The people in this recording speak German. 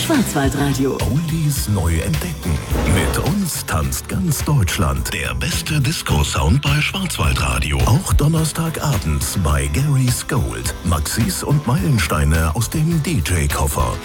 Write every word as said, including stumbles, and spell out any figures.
Schwarzwaldradio. Oldies neu entdecken. Mit uns tanzt ganz Deutschland. Der beste Disco-Sound bei Schwarzwaldradio. Auch Donnerstagabends bei Gary's Gold. Maxis und Meilensteine aus dem D J-Koffer.